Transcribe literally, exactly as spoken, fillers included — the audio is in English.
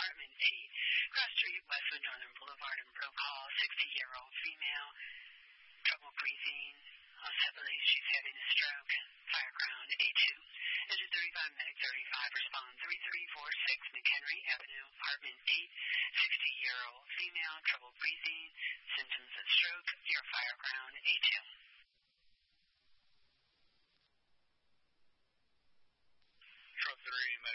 apartment eight, Cross Street, Westwood Northern Boulevard in Broke Hall, sixty-year-old female, trouble breathing. Uh, separately, she's having a stroke. Fireground A two. Engine thirty-five, Medic thirty-five, respond three three four six McHenry Avenue, apartment eight, sixty-year-old female, trouble